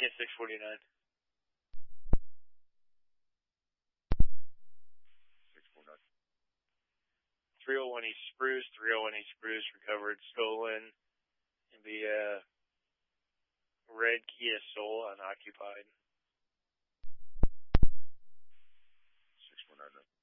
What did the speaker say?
Lincoln 649. 649. 301 East Spruce, 301 East Spruce, recovered stolen in the red Kia Soul unoccupied. 619.